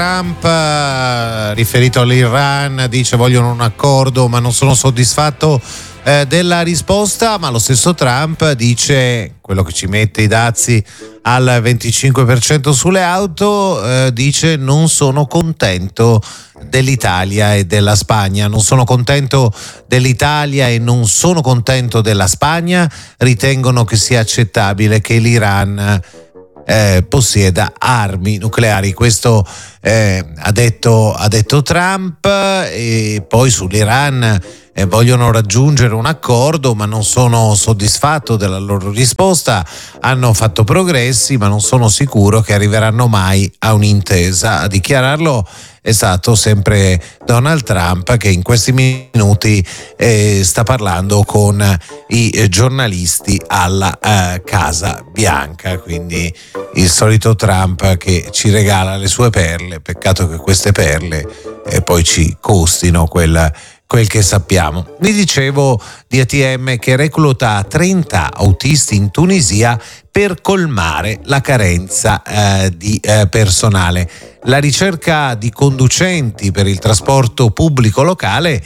Trump, riferito all'Iran, dice vogliono un accordo ma non sono soddisfatto della risposta, ma lo stesso Trump dice, quello che ci mette i dazi al 25% sulle auto, dice non sono contento dell'Italia e della Spagna, non sono contento dell'Italia e non sono contento della Spagna, ritengono che sia accettabile che l'Iran possieda armi nucleari. Questo ha detto Trump. E poi sull'Iran vogliono raggiungere un accordo ma non sono soddisfatto della loro risposta, hanno fatto progressi ma non sono sicuro che arriveranno mai a un'intesa. A dichiararlo è stato sempre Donald Trump, che in questi minuti sta parlando con i giornalisti alla Casa Bianca, quindi il solito Trump che ci regala le sue perle. Peccato che queste perle poi ci costino quel che sappiamo. Vi dicevo di ATM che recluta 30 autisti in Tunisia per colmare la carenza di personale. La ricerca di conducenti per il trasporto pubblico locale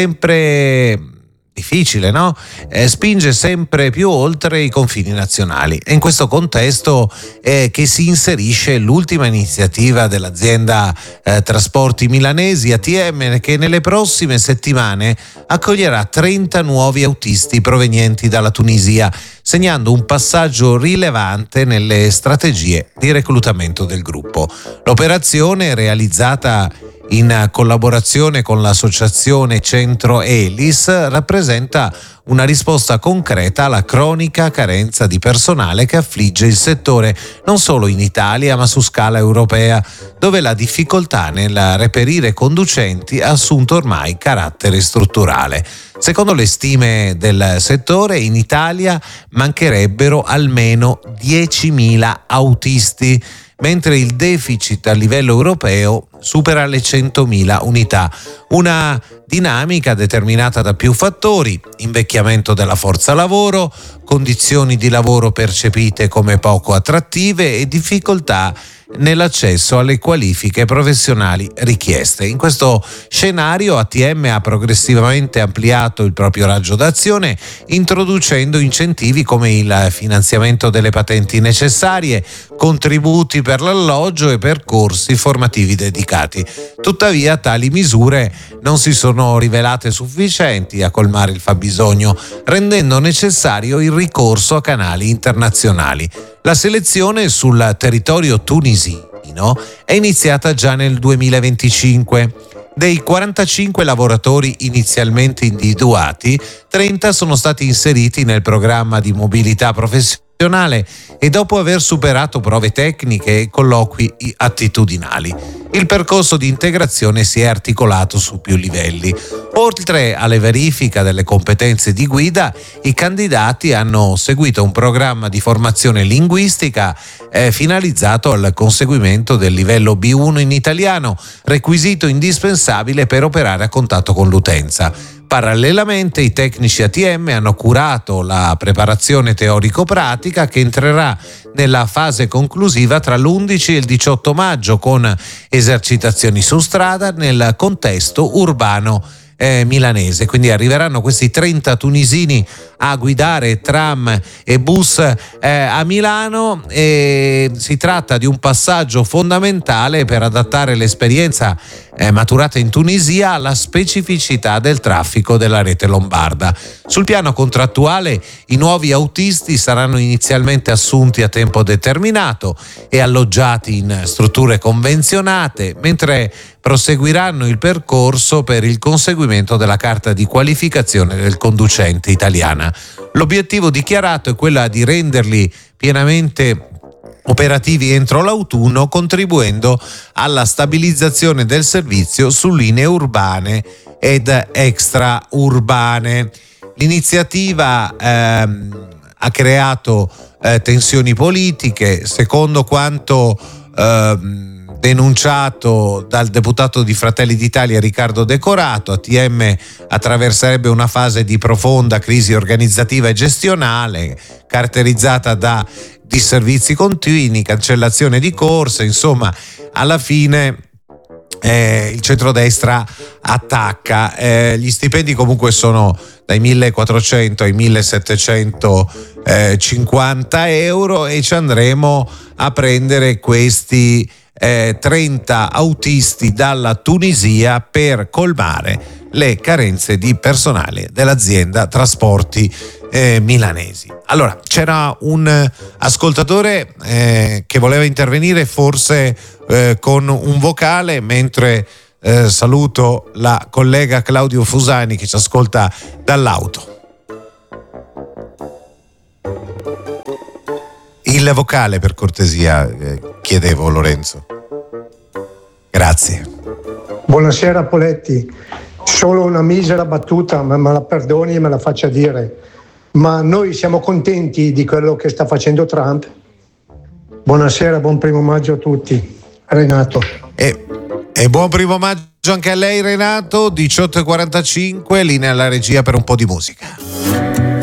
sempre difficile, no? Spinge sempre più oltre i confini nazionali. È in questo contesto che si inserisce l'ultima iniziativa dell'azienda trasporti milanesi ATM, che nelle prossime settimane accoglierà 30 nuovi autisti provenienti dalla Tunisia, segnando un passaggio rilevante nelle strategie di reclutamento del gruppo. L'operazione, realizzata in collaborazione con l'associazione Centro Elis, rappresenta una risposta concreta alla cronica carenza di personale che affligge il settore non solo in Italia ma su scala europea, dove la difficoltà nel reperire conducenti ha assunto ormai carattere strutturale. Secondo le stime del settore, in Italia mancherebbero almeno 10.000 autisti, mentre il deficit a livello europeo supera le 100.000 unità. Una dinamica determinata da più fattori: invecchiamento della forza lavoro, condizioni di lavoro percepite come poco attrattive e difficoltà nell'accesso alle qualifiche professionali richieste. In questo scenario ATM ha progressivamente ampliato il proprio raggio d'azione, introducendo incentivi come il finanziamento delle patenti necessarie, contributi per l'alloggio e percorsi formativi dedicati. Tuttavia tali misure non si sono rivelate sufficienti a colmare il fabbisogno, rendendo necessario il ricorso a canali internazionali. La selezione sul territorio tunisino è iniziata già nel 2025. Dei 45 lavoratori inizialmente individuati, 30 sono stati inseriti nel programma di mobilità professionale e dopo aver superato prove tecniche e colloqui attitudinali. Il percorso di integrazione si è articolato su più livelli. Oltre alle verifiche delle competenze di guida, i candidati hanno seguito un programma di formazione linguistica finalizzato al conseguimento del livello B1 in italiano, requisito indispensabile per operare a contatto con l'utenza. Parallelamente i tecnici ATM hanno curato la preparazione teorico-pratica, che entrerà nella fase conclusiva tra l'11 e il 18 maggio con esercitazioni su strada nel contesto urbano milanese. Quindi arriveranno questi 30 tunisini a guidare tram e bus a Milano, e si tratta di un passaggio fondamentale per adattare l'esperienza maturata in Tunisia alla specificità del traffico della rete lombarda. Sul piano contrattuale, i nuovi autisti saranno inizialmente assunti a tempo determinato e alloggiati in strutture convenzionate, mentre proseguiranno il percorso per il conseguimento della carta di qualificazione del conducente italiana. L'obiettivo dichiarato è quello di renderli pienamente operativi entro l'autunno, contribuendo alla stabilizzazione del servizio su linee urbane ed extraurbane. L'iniziativa ha creato tensioni politiche, secondo quanto denunciato dal deputato di Fratelli d'Italia Riccardo De Corato. ATM attraverserebbe una fase di profonda crisi organizzativa e gestionale, caratterizzata da disservizi continui, cancellazione di corse. Insomma, alla fine il centrodestra attacca. Gli stipendi comunque sono dai 1.400 ai 1.750 euro e ci andremo a prendere questi 30 autisti dalla Tunisia per colmare le carenze di personale dell'azienda trasporti milanesi. Allora, c'era un ascoltatore che voleva intervenire, forse con un vocale, mentre saluto la collega Claudio Fusani che ci ascolta dall'auto. Il vocale, per cortesia, chiedevo, Lorenzo. Grazie. Buonasera Poletti, solo una misera battuta, ma me la perdoni e me la faccia dire. Ma noi siamo contenti di quello che sta facendo Trump? Buonasera, buon primo maggio a tutti. Renato. E buon primo maggio anche a lei, Renato. 18:45, linea alla regia per un po' di musica.